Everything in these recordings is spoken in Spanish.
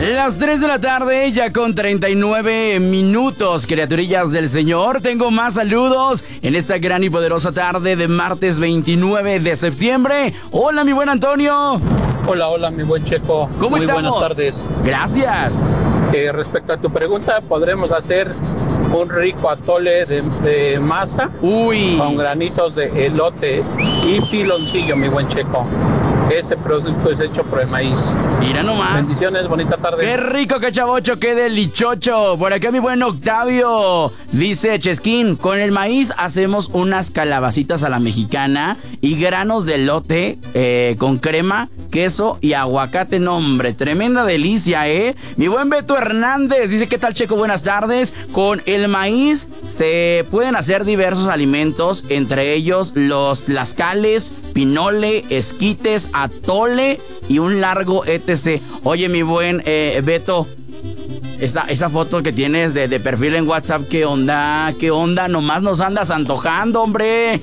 Las 3 de la tarde, ya con 39 minutos, criaturillas del Señor. Tengo más saludos en esta gran y poderosa tarde de martes 29 de septiembre. Hola, mi buen Antonio. Hola, mi buen Checo. ¿Cómo estamos? Muy buenas tardes. Gracias. Respecto a tu pregunta, podremos hacer un rico atole de masa. Uy. Con granitos de elote y piloncillo, mi buen Checo. Ese producto es hecho por el maíz. Mira nomás. Bendiciones, bonita tarde. Qué rico, qué chavocho, qué delichocho. Por acá mi buen Octavio dice: Chesquín, con el maíz hacemos unas calabacitas a la mexicana y granos de elote con crema, queso y aguacate. No, hombre, tremenda delicia, ¿eh? Mi buen Beto Hernández dice: ¿qué tal, Checo? Buenas tardes. Con el maíz se pueden hacer diversos alimentos, entre ellos los tlaxcales, pinole, esquites, atole y un largo etc. Oye, mi buen Beto, esa foto que tienes de perfil en WhatsApp, ¿qué onda? ¿Qué onda? Nomás nos andas antojando, hombre.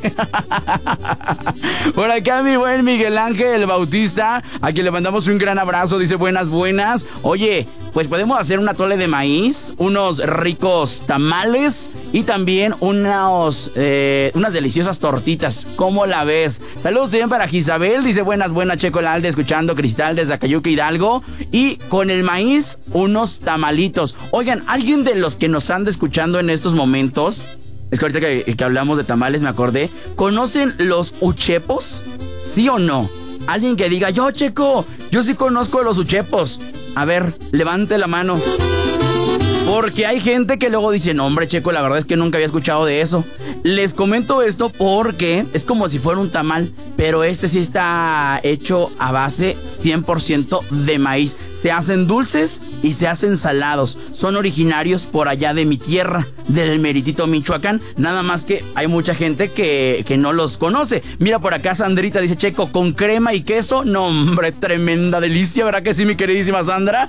Por acá mi buen Miguel Ángel Bautista, a quien le mandamos un gran abrazo, dice: buenas. Oye, pues podemos hacer un atole de maíz, unos ricos tamales y también unas deliciosas tortitas. ¿Cómo la ves? Saludos también para Gisabel, dice: buenas, Checo Lalde, escuchando Cristal desde Acayuca, Hidalgo. Y con el maíz, unos tamalitos. Oigan, alguien de los que nos anda escuchando en estos momentos, es que ahorita que hablamos de tamales me acordé, ¿conocen los uchepos? ¿Sí o no? Alguien que diga: yo, Checo, yo sí conozco los uchepos. A ver, levante la mano. Porque hay gente que luego dice: no, hombre, Checo, la verdad es que nunca había escuchado de eso. Les comento esto porque es como si fuera un tamal, pero este sí está hecho a base 100% de maíz. Se hacen dulces y se hacen salados. Son originarios por allá de mi tierra, del meritito Michoacán. Nada más que hay mucha gente que no los conoce. Mira, por acá Sandrita dice: Checo, con crema y queso. No, hombre, tremenda delicia, ¿verdad que sí, mi queridísima Sandra?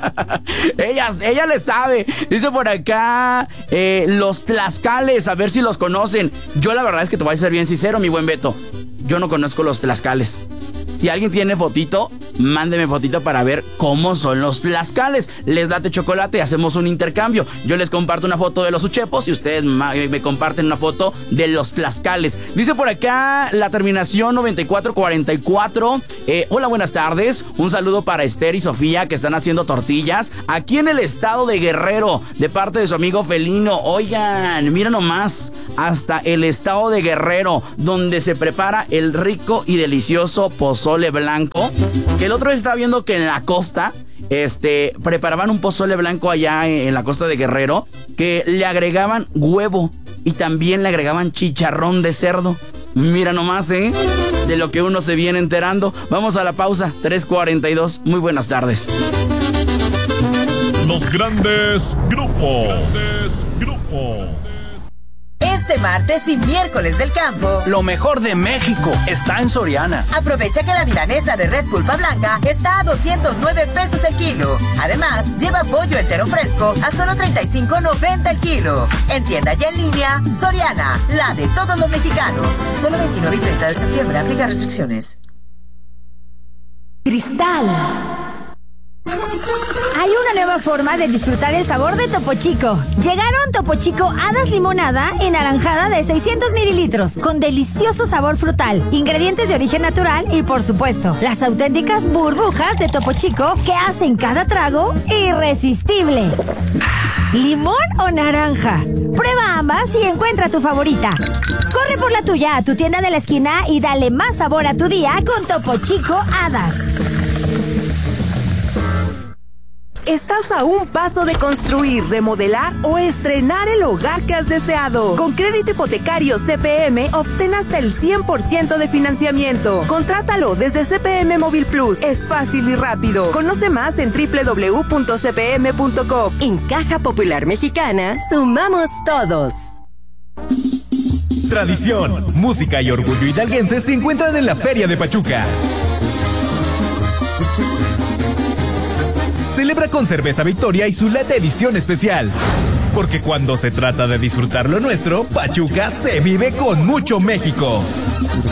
ella le sabe. Dice por acá los tlaxcales, a ver si los conocen. Yo la verdad es que te voy a ser bien sincero, mi buen Beto. Yo no conozco los tlaxcales. Si alguien tiene fotito, mándeme fotito para ver cómo son los tlaxcales. Les late chocolate, hacemos un intercambio. Yo les comparto una foto de los uchepos y ustedes me comparten una foto de los tlaxcales. Dice por acá la terminación 9444. Hola, buenas tardes. Un saludo para Esther y Sofía, que están haciendo tortillas aquí en el estado de Guerrero, de parte de su amigo Felino. Oigan, mira nomás, hasta el estado de Guerrero, donde se prepara el rico y delicioso pozole blanco. Que el otro día estaba viendo que en la costa preparaban un pozole blanco allá en la costa de Guerrero, que le agregaban huevo y también le agregaban chicharrón de cerdo. Mira nomás, de lo que uno se viene enterando. Vamos a la pausa, 3:42. Muy buenas tardes. Los grandes grupos. Este martes y miércoles del campo, lo mejor de México está en Soriana. Aprovecha que la milanesa de res pulpa blanca está a 209 pesos el kilo. Además, lleva pollo entero fresco a solo 35.90 el kilo. En tienda y en línea, Soriana, la de todos los mexicanos. Solo 29 y 30 de septiembre, aplica restricciones. Cristal. Hay una nueva forma de disfrutar el sabor de Topo Chico. Llegaron Topo Chico Hadas Limonada y Naranjada de 600 mililitros, con delicioso sabor frutal, ingredientes de origen natural y, por supuesto, las auténticas burbujas de Topo Chico que hacen cada trago irresistible. ¿Limón o naranja? Prueba ambas y encuentra tu favorita. Corre por la tuya a tu tienda de la esquina y dale más sabor a tu día con Topo Chico Hadas. Estás a un paso de construir, remodelar o estrenar el hogar que has deseado. Con crédito hipotecario CPM, obtén hasta el 100% de financiamiento. Contrátalo desde CPM Móvil Plus. Es fácil y rápido. Conoce más en www.cpm.com. En Caja Popular Mexicana, sumamos todos. Tradición, música y orgullo hidalguense se encuentran en la Feria de Pachuca. Celebra con Cerveza Victoria y su lata edición especial. Porque cuando se trata de disfrutar lo nuestro, Pachuca se vive con mucho México.